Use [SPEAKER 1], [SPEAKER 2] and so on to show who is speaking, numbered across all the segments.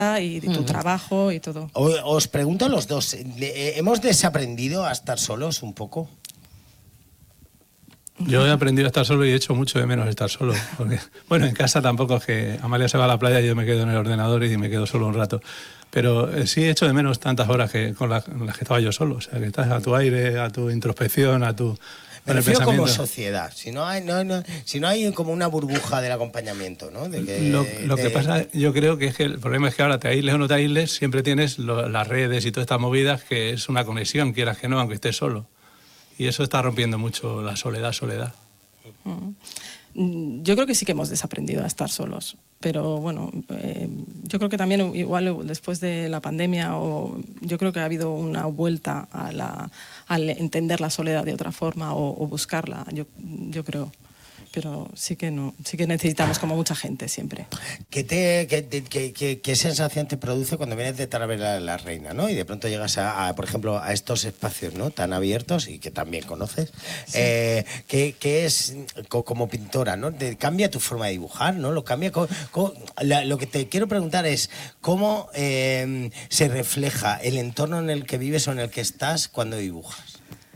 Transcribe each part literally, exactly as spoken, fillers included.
[SPEAKER 1] y de tu uh-huh. trabajo y todo.
[SPEAKER 2] Os pregunto a los dos, ¿hemos desaprendido a estar solos un poco?
[SPEAKER 3] Yo he aprendido a estar solo y he hecho mucho de menos estar solo. Porque, bueno, en casa tampoco es que Amalia se va a la playa y yo me quedo en el ordenador y me quedo solo un rato. Pero eh, sí he hecho de menos tantas horas que con, la, con las que estaba yo solo. O sea, que estás a tu aire, a tu introspección, a tu...
[SPEAKER 2] Me refiero como sociedad, si no hay no, no, si no hay como una burbuja del acompañamiento, ¿no? De que,
[SPEAKER 3] lo lo
[SPEAKER 2] de...
[SPEAKER 3] que pasa, yo creo que es que el problema es que ahora te aísles o no te aísles, siempre tienes lo, las redes y todas estas movidas, que es una conexión, quieras que no, aunque estés solo. Y eso está rompiendo mucho la soledad, soledad.
[SPEAKER 1] Yo creo que sí que hemos desaprendido a estar solos, pero bueno, eh, yo creo que también igual después de la pandemia, o yo creo que ha habido una vuelta a la, al entender la soledad de otra forma o, o buscarla, yo, yo creo. Pero sí que no, sí que necesitamos como mucha gente siempre.
[SPEAKER 2] ¿Qué, te, qué, qué, qué, qué sensación te produce cuando vienes de Talavera de la Reina, ¿no? Y de pronto llegas, a, a, por ejemplo, a estos espacios, ¿no? Tan abiertos y que también conoces. Sí. Eh, ¿qué, qué es como pintora, ¿no? Te cambia tu forma de dibujar, ¿no? Lo cambia. ¿Cómo, cómo, la, lo que te quiero preguntar es cómo eh, se refleja el entorno en el que vives o en el que estás cuando dibujas.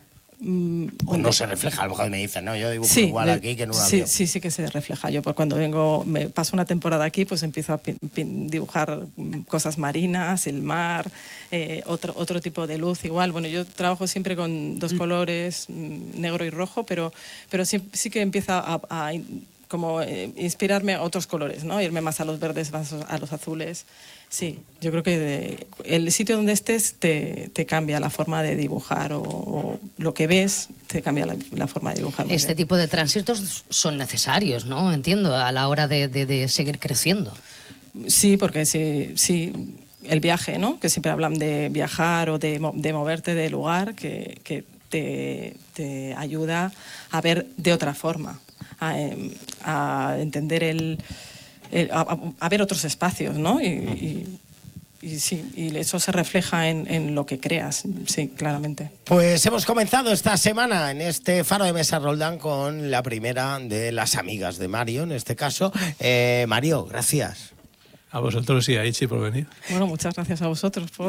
[SPEAKER 1] Mm,
[SPEAKER 2] o no se refleja, a lo mejor me dicen, no, yo dibujo
[SPEAKER 1] sí,
[SPEAKER 2] igual aquí que en un
[SPEAKER 1] sí,
[SPEAKER 2] avión.
[SPEAKER 1] Sí, sí que se refleja. Yo por cuando vengo, me paso una temporada aquí, pues empiezo a pin, pin, dibujar cosas marinas, el mar, eh, otro, otro tipo de luz igual. Bueno, yo trabajo siempre con dos colores, negro y rojo, pero, pero sí, sí que empieza a, a como eh, inspirarme a otros colores, ¿no? Irme más a los verdes, más a los azules. Sí, yo creo que de, el sitio donde estés te, te cambia la forma de dibujar o, o lo que ves te cambia la, la forma de dibujar.
[SPEAKER 4] Este tipo de tránsitos son necesarios, ¿no? Entiendo, a la hora de, de, de seguir creciendo.
[SPEAKER 1] Sí, porque sí, sí, el viaje, ¿no? Que siempre hablan de viajar o de, de moverte de lugar, que, que te, te ayuda a ver de otra forma, a, a entender el... A, a ver otros espacios, ¿no? Y, y, y sí, y eso se refleja en, en lo que creas, sí, claramente.
[SPEAKER 2] Pues hemos comenzado esta semana en este Faro de Mesa Roldán con la primera de las amigas de Mario, en este caso. Eh, Mario, gracias.
[SPEAKER 3] A vosotros y a Ichi por venir.
[SPEAKER 1] Bueno, muchas gracias a vosotros por...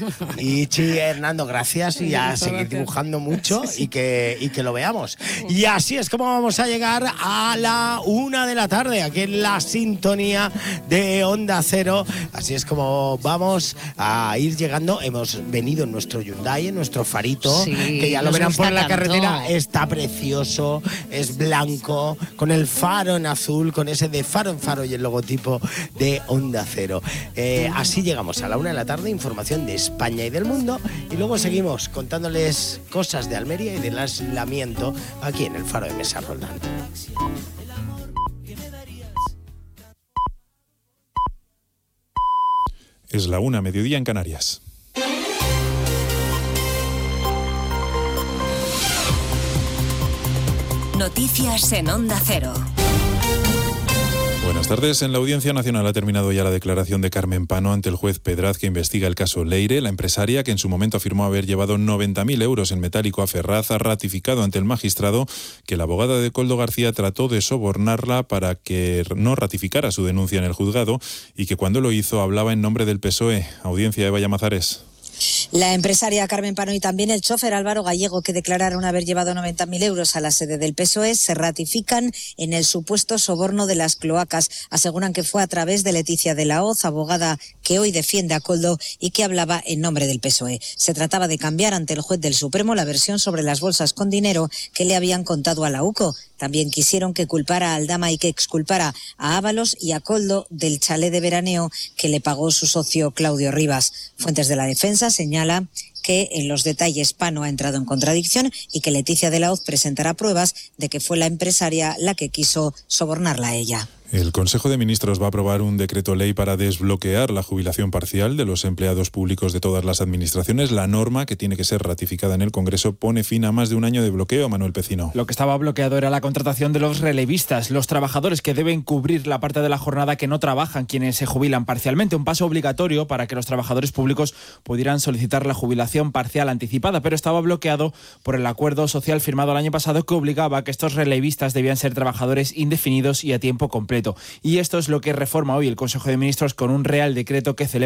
[SPEAKER 2] Ichi, Hernando, gracias y a seguir gracias. dibujando mucho sí, sí. Y, que, y que lo veamos. Y así es como vamos a llegar a la una de la tarde, aquí en la sintonía de Onda Cero. Así es como vamos a ir llegando. Hemos venido en nuestro Hyundai, en nuestro farito, sí, que ya lo verán por la tanto. carretera. Está precioso, es blanco, con el faro en azul, con ese de faro en faro y el logotipo de Onda Cero. Eh, así llegamos a la una de la tarde, información de España y del mundo, y luego seguimos contándoles cosas de Almería y del aislamiento aquí en el Faro de Mesa Roldán.
[SPEAKER 5] Es la una, mediodía en Canarias.
[SPEAKER 6] Noticias en Onda Cero.
[SPEAKER 5] Buenas tardes. En la Audiencia Nacional ha terminado ya la declaración de Carmen Pano ante el juez Pedraz, que investiga el caso Leire. La empresaria, que en su momento afirmó haber llevado noventa mil euros en metálico a Ferraz, ha ratificado ante el magistrado que la abogada de Koldo García trató de sobornarla para que no ratificara su denuncia en el juzgado y que cuando lo hizo hablaba en nombre del P S O E. Audiencia de Vallamazares.
[SPEAKER 7] La empresaria Carmen Pano y también el chofer Álvaro Gallego, que declararon haber llevado noventa mil euros a la sede del P S O E, se ratifican en el supuesto soborno de las cloacas. Aseguran que fue a través de Leticia de la Hoz, abogada que hoy defiende a Koldo y que hablaba en nombre del P S O E. Se trataba de cambiar ante el juez del Supremo la versión sobre las bolsas con dinero que le habían contado a la UCO. También quisieron que culpara a Aldama y que exculpara a Ábalos y a Koldo del chalet de veraneo que le pagó su socio Claudio Rivas. Fuentes de la defensa señala que en los detalles Pano ha entrado en contradicción y que Leticia de la Hoz presentará pruebas de que fue la empresaria la que quiso sobornarla a ella.
[SPEAKER 5] El Consejo de Ministros va a aprobar un decreto ley para desbloquear la jubilación parcial de los empleados públicos de todas las administraciones. La norma, que tiene que ser ratificada en el Congreso, pone fin a más de un año de bloqueo. Manuel Pecino.
[SPEAKER 8] Lo que estaba bloqueado era la contratación de los relevistas, los trabajadores que deben cubrir la parte de la jornada que no trabajan quienes se jubilan parcialmente. Un paso obligatorio para que los trabajadores públicos pudieran solicitar la jubilación jubilación parcial anticipada, pero estaba bloqueado por el acuerdo social firmado el año pasado que obligaba a que estos relevistas debían ser trabajadores indefinidos y a tiempo completo. Y esto es lo que reforma hoy el Consejo de Ministros con un Real Decreto que celebra